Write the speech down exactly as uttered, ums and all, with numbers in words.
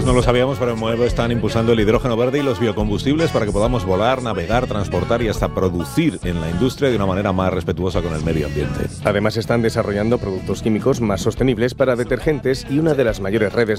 no lo sabíamos, pero en Moevo están impulsando el hidrógeno verde y los biocombustibles para que podamos volar, navegar, transportar y hasta producir en la industria de una manera más respetuosa con el medio ambiente. Además, están desarrollando productos químicos más sostenibles para detergentes y una de las mayores redes